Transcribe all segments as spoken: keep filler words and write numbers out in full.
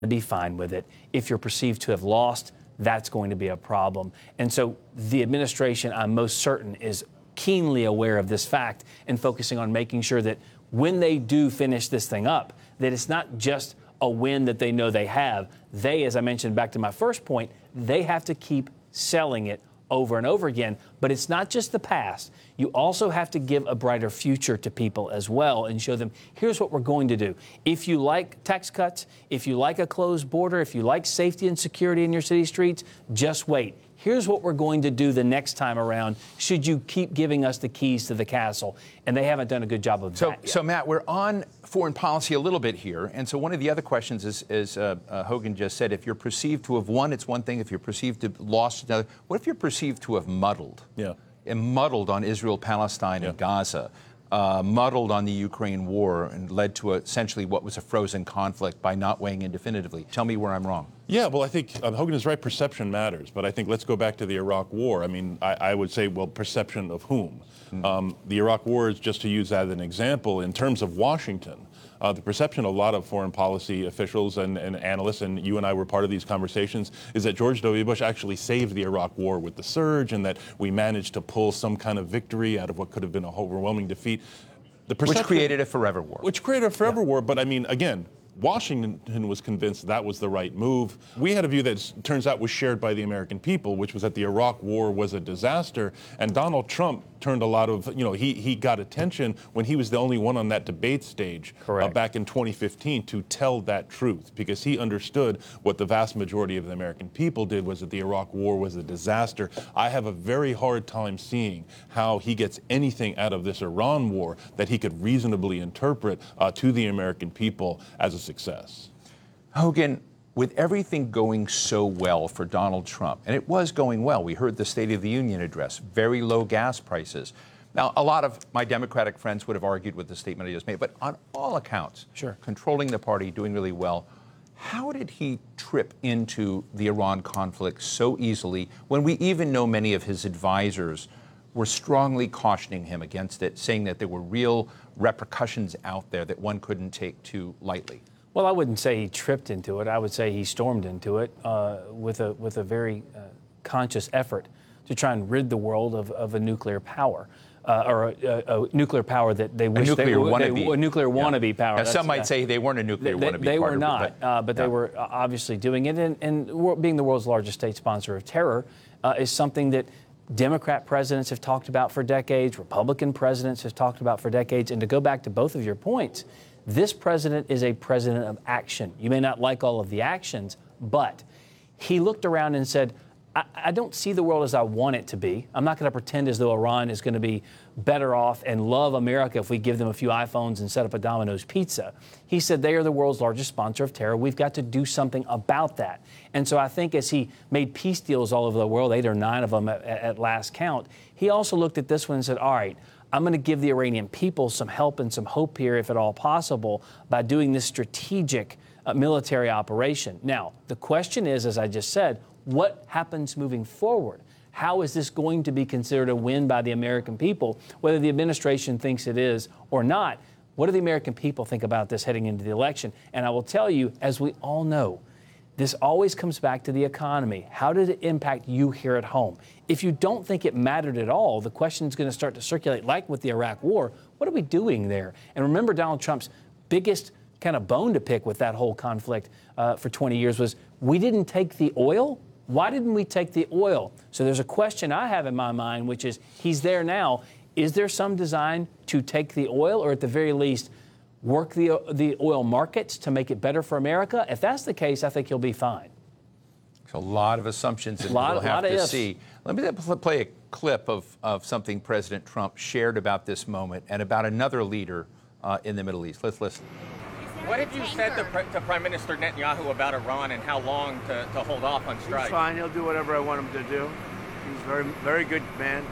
be fine with it. If you're perceived to have lost, that's going to be a problem. And so the administration, I'm most certain, is keenly aware of this fact and focusing on making sure that when they do finish this thing up, that it's not just a win that they know they have. They, as I mentioned back to my first point, they have to keep selling it over and over again. But it's not just the past. You also have to give a brighter future to people as well and show them, here's what we're going to do. If you like tax cuts, if you like a closed border, if you like safety and security in your city streets, just wait. Here's what we're going to do the next time around, should you keep giving us the keys to the castle. And they haven't done a good job of so, that yet. So, Matt, we're on foreign policy a little bit here. And so one of the other questions is, as uh, uh, Hogan just said, if you're perceived to have won, it's one thing. If you're perceived to have lost, another. What if you're perceived to have muddled? Yeah. And muddled on Israel, Palestine, yeah. and Gaza. Uh, muddled on the Ukraine war and led to a, essentially what was a frozen conflict by not weighing in definitively. Tell me where I'm wrong. Yeah, well, I think uh, Hogan is right. Perception matters. But I think let's go back to the Iraq war. I mean, I, I would say, well, perception of whom? Mm-hmm. um, the Iraq war is, just to use that as an example, in terms of Washington. Uh, the perception of a lot of foreign policy officials and, and analysts, and you and I were part of these conversations, is that George W. Bush actually saved the Iraq war with the surge and that we managed to pull some kind of victory out of what could have been a overwhelming defeat. The which created a forever war. Which created a forever yeah. war, but I mean, again, Washington was convinced that was the right move. We had a view that turns out was shared by the American people, which was that the Iraq war was a disaster. And Donald Trump turned a lot of, you know, he, he got attention when he was the only one on that debate stage uh, back in twenty fifteen to tell that truth, because he understood what the vast majority of the American people did, was that the Iraq war was a disaster. I have a very hard time seeing how he gets anything out of this Iran war that he could reasonably interpret uh, to the American people as a success. Hogan, with everything going so well for Donald Trump, and it was going well, we heard the State of the Union address, very low gas prices. Now, a lot of my Democratic friends would have argued with the statement I just made, but on all accounts, sure. controlling the party, doing really well. How did he trip into the Iran conflict so easily when we even know many of his advisors were strongly cautioning him against it, saying that there were real repercussions out there that one couldn't take too lightly? Well, I wouldn't say he tripped into it. I would say he stormed into it uh, with a with a very uh, conscious effort to try and rid the world of, of a nuclear power, uh, or a, a, a nuclear power that they wish a nuclear they were wannabe. a nuclear yeah. wannabe power. Now, some might uh, say they weren't a nuclear they, wannabe. They part were not, it, but, uh, but yeah. they were obviously doing it, and, and being the world's largest state sponsor of terror uh, is something that Democrat presidents have talked about for decades, Republican presidents have talked about for decades. And to go back to both of your points, this president is a president of action. You may not like all of the actions, but he looked around and said, I, I don't see the world as I want it to be. I'm not going to pretend as though Iran is going to be better off and love America if we give them a few iPhones and set up a Domino's pizza. He said they are the world's largest sponsor of terror. We've got to do something about that. And so I think as he made peace deals all over the world, eight or nine of them at, at last count, he also looked at this one and said, all right, I'm going to give the Iranian people some help and some hope here, if at all possible, by doing this strategic uh, military operation. Now, the question is, as I just said, what happens moving forward? How is this going to be considered a win by the American people, whether the administration thinks it is or not? What do the American people think about this heading into the election? And I will tell you, as we all know, this always comes back to the economy. How did it impact you here at home? If you don't think it mattered at all, the question is going to start to circulate, like with the Iraq war. What are we doing there? And remember, Donald Trump's biggest kind of bone to pick with that whole conflict uh, for twenty years was, we didn't take the oil. Why didn't we take the oil? So there's a question I have in my mind, which is, he's there now. Is there some design to take the oil, or at the very least, work the the oil markets to make it better for America? If that's the case, I think he'll be fine. There's a lot of assumptions that lot, we'll have lot to ifs. see. Let me play a clip of, of something President Trump shared about this moment and about another leader uh, in the Middle East. Let's listen. What have you said to, Pre- to Prime Minister Netanyahu about Iran and how long to, to hold off on strike? He's fine. He'll do whatever I want him to do. He's a very, very good man.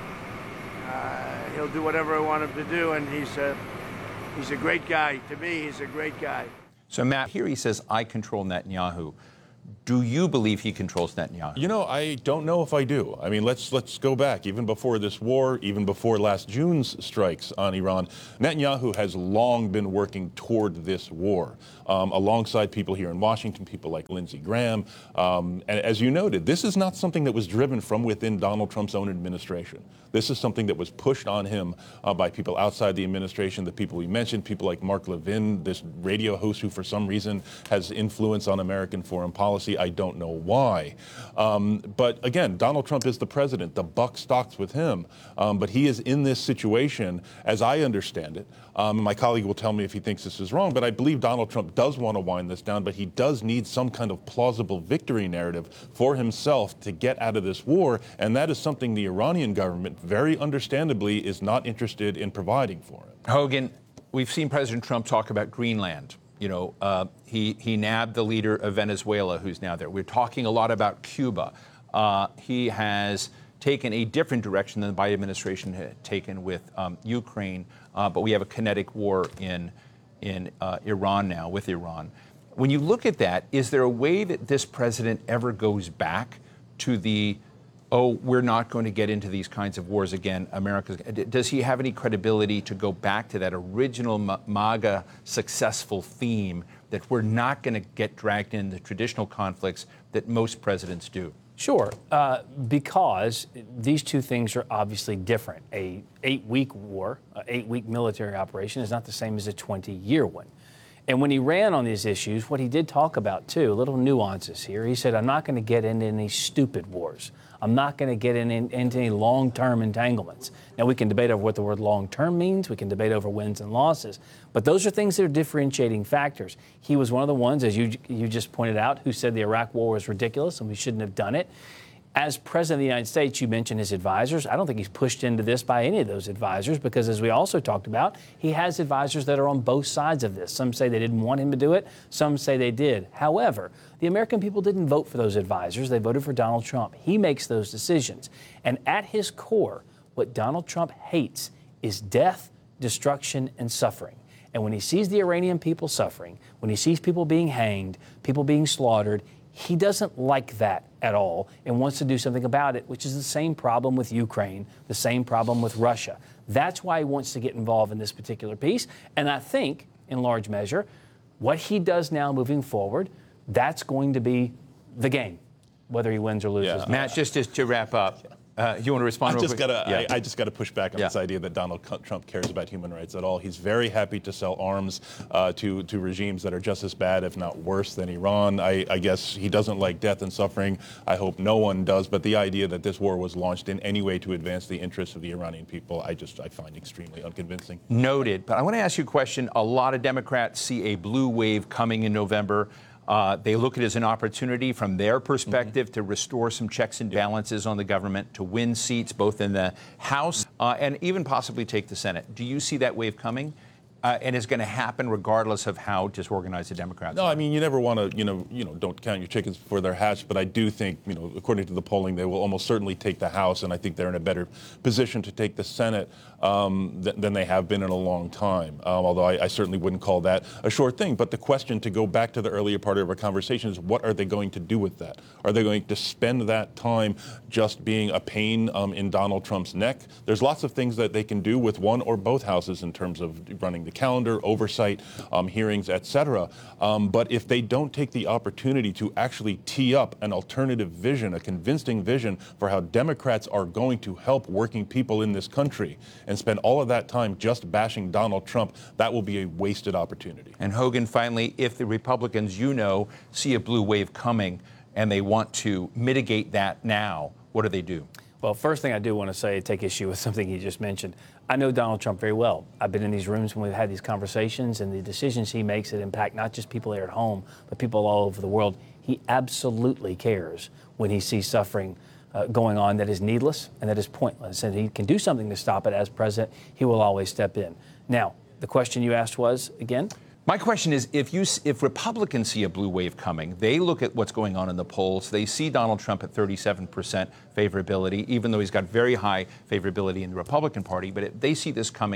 Uh, he'll do whatever I want him to do, and he's a, he's a great guy. To me, he's a great guy. So, Matt, here he says, I control Netanyahu. Do you believe he controls Netanyahu? You know, I don't know if I do. I mean, let's let's go back. Even before this war, even before last June's strikes on Iran, Netanyahu has long been working toward this war, um, alongside people here in Washington, people like Lindsey Graham. Um, and as you noted, this is not something that was driven from within Donald Trump's own administration. This is something that was pushed on him uh, by people outside the administration, the people we mentioned, people like Mark Levin, this radio host who for some reason has influence on American foreign policy. I don't know why. Um, but again, Donald Trump is the president. The buck stops with him. Um, but he is in this situation, as I understand it. Um, my colleague will tell me if he thinks this is wrong, but I believe Donald Trump does want to wind this down, but he does need some kind of plausible victory narrative for himself to get out of this war, and that is something the Iranian government, very understandably, is not interested in providing for him. Hogan, we've seen President Trump talk about Greenland. You know, uh, he, he nabbed the leader of Venezuela, who's now there. We're talking a lot about Cuba. Uh, he has taken a different direction than the Biden administration had taken with um, Ukraine, uh, but we have a kinetic war in, in uh, Iran now, with Iran. When you look at that, is there a way that this president ever goes back to the, oh, we're not going to get into these kinds of wars again, America? Does he have any credibility to go back to that original MAGA successful theme that we're not going to get dragged into traditional conflicts that most presidents do? Sure, uh, because these two things are obviously different. A eight-week war, an eight-week military operation is not the same as a twenty-year one. And when he ran on these issues, what he did talk about, too, little nuances here. He said, I'm not going to get into any stupid wars. I'm not going to get in, in, into any long-term entanglements. Now, we can debate over what the word long-term means. We can debate over wins and losses. But those are things that are differentiating factors. He was one of the ones, as you, you just pointed out, who said the Iraq war was ridiculous and we shouldn't have done it. As President of the United States, you mentioned his advisors. I don't think he's pushed into this by any of those advisors because, as we also talked about, he has advisors that are on both sides of this. Some say they didn't want him to do it. Some say they did. However, the American people didn't vote for those advisors. They voted for Donald Trump. He makes those decisions. And at his core, what Donald Trump hates is death, destruction, and suffering. And when he sees the Iranian people suffering, when he sees people being hanged, people being slaughtered, he doesn't like that at all and wants to do something about it, which is the same problem with Ukraine, the same problem with Russia. That's why he wants to get involved in this particular piece. And I think, in large measure, what he does now moving forward, that's going to be the game, whether he wins or loses. Yeah. Matt, just, just to wrap up, uh, you want to respond I real just quick? gotta, Yeah. I, I just got to push back on Yeah. this idea that Donald Trump cares about human rights at all. He's very happy to sell arms uh, to to regimes that are just as bad, if not worse, than Iran. I, I guess he doesn't like death and suffering. I hope no one does. But the idea that this war was launched in any way to advance the interests of the Iranian people, I just I find extremely unconvincing. Noted. But I want to ask you a question. A lot of Democrats see a blue wave coming in November. Uh, they look at it as an opportunity from their perspective mm-hmm. to restore some checks and balances on the government, to win seats both in the House uh, and even possibly take the Senate. Do you see that wave coming? Uh, and is going to happen regardless of how disorganized the Democrats No, are? I mean, you never want to, you know, you know, don't count your chickens before they're hatched. But I do think, you know, according to the polling, they will almost certainly take the House, and I think they're in a better position to take the Senate um, th- than they have been in a long time. Um, although I, I certainly wouldn't call that a short thing. But the question, to go back to the earlier part of our conversation, is what are they going to do with that? Are they going to spend that time just being a pain um, in Donald Trump's neck? There's lots of things that they can do with one or both houses in terms of running the calendar, oversight, um, hearings, et cetera. Um, but if they don't take the opportunity to actually tee up an alternative vision, a convincing vision for how Democrats are going to help working people in this country, and spend all of that time just bashing Donald Trump, that will be a wasted opportunity. And Hogan, finally, if the Republicans, you know, see a blue wave coming and they want to mitigate that now, what do they do? Well, first thing I do want to say, take issue with something he just mentioned. I know Donald Trump very well. I've been in these rooms when we've had these conversations, and the decisions he makes that impact not just people here at home, but people all over the world. He absolutely cares when he sees suffering uh, going on that is needless and that is pointless. And he can do something to stop it as president. He will always step in. Now, the question you asked was, again? My question is, if you, if Republicans see a blue wave coming, they look at what's going on in the polls. They see Donald Trump at thirty-seven percent favorability, even though he's got very high favorability in the Republican Party. But if they see this coming,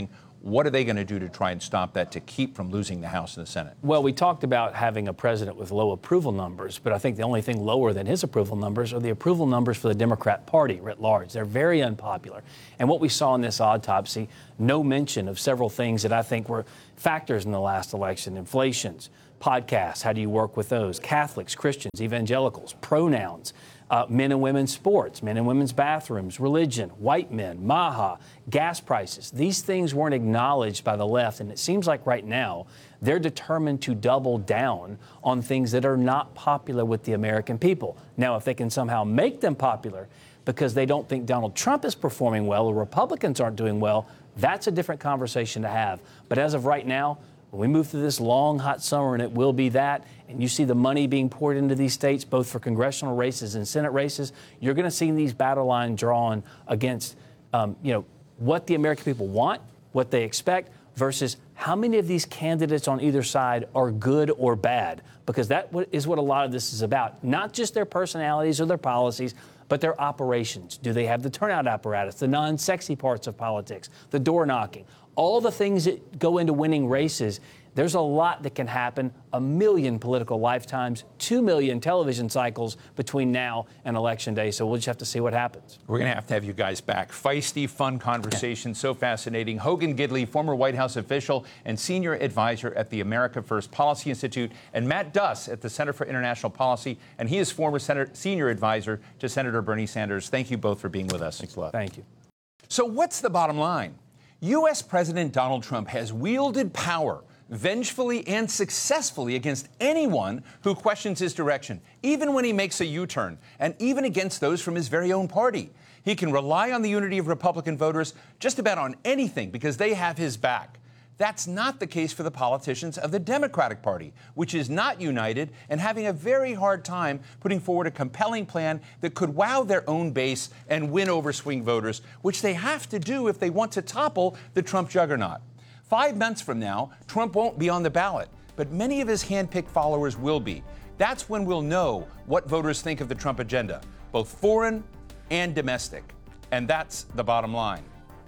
What are they going to do to try and stop that, to keep from losing the House and the Senate? Well, we talked about having a president with low approval numbers, but I think the only thing lower than his approval numbers are the approval numbers for the Democrat Party writ large. They're very unpopular. And what we saw in this autopsy, no mention of several things that I think were factors in the last election: inflations, podcasts, how do you work with those, Catholics, Christians, evangelicals, pronouns, Uh, men and women's sports, men and women's bathrooms, religion, white men, MAHA, gas prices. These things weren't acknowledged by the left, and it seems like right now they're determined to double down on things that are not popular with the American people. Now, if they can somehow make them popular because they don't think Donald Trump is performing well or Republicans aren't doing well, that's a different conversation to have. But as of right now, when we move through this long, hot summer, and it will be that, and you see the money being poured into these states, both for congressional races and Senate races, you're going to see these battle lines drawn against, um, you know, what the American people want, what they expect, versus how many of these candidates on either side are good or bad. Because that is what a lot of this is about. Not just their personalities or their policies, but their operations. Do they have the turnout apparatus, the non-sexy parts of politics, the door knocking, all the things that go into winning races? There's a lot that can happen, a million political lifetimes, two million television cycles between now and Election Day. So we'll just have to see what happens. We're going to have to have you guys back. Feisty, fun conversation, yeah. So fascinating. Hogan Gidley, former White House official and senior advisor at the America First Policy Institute, and Matt Duss at the Center for International Policy, and he is former Senator, senior advisor to Senator Bernie Sanders. Thank you both for being with us. Thanks a lot. Thank you. So what's the bottom line? U S President Donald Trump has wielded power vengefully and successfully against anyone who questions his direction, even when he makes a U-turn, and even against those from his very own party. He can rely on the unity of Republican voters just about on anything because they have his back. That's not the case for the politicians of the Democratic Party, which is not united and having a very hard time putting forward a compelling plan that could wow their own base and win over swing voters, which they have to do if they want to topple the Trump juggernaut. Five months from now, Trump won't be on the ballot, but many of his hand-picked followers will be. That's when we'll know what voters think of the Trump agenda, both foreign and domestic. And that's the bottom line.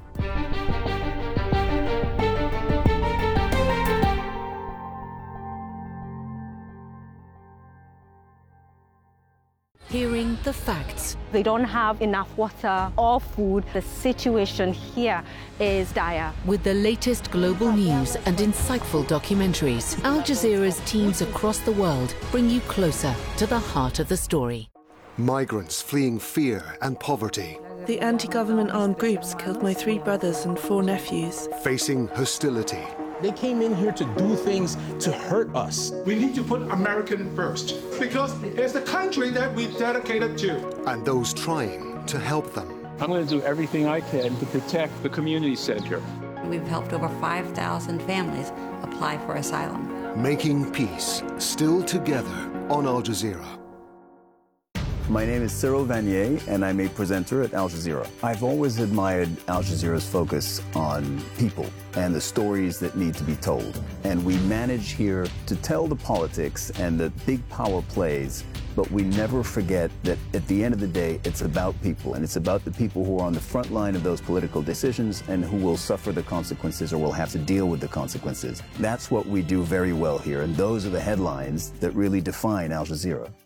Hearing the facts. They don't have enough water or food. The situation here is dire. With the latest global news and insightful documentaries, Al Jazeera's teams across the world bring you closer to the heart of the story. Migrants fleeing fear and poverty. The anti-government armed groups killed my three brothers and four nephews. Facing hostility. They came in here to do things to hurt us. We need to put American first because it's the country that we dedicated to. And those trying to help them. I'm going to do everything I can to protect the community center. We've helped over five thousand families apply for asylum. Making peace, still together on Al Jazeera. My name is Cyril Vanier, and I'm a presenter at Al Jazeera. I've always admired Al Jazeera's focus on people and the stories that need to be told. And we manage here to tell the politics and the big power plays, but we never forget that at the end of the day, it's about people, and it's about the people who are on the front line of those political decisions and who will suffer the consequences or will have to deal with the consequences. That's what we do very well here, and those are the headlines that really define Al Jazeera.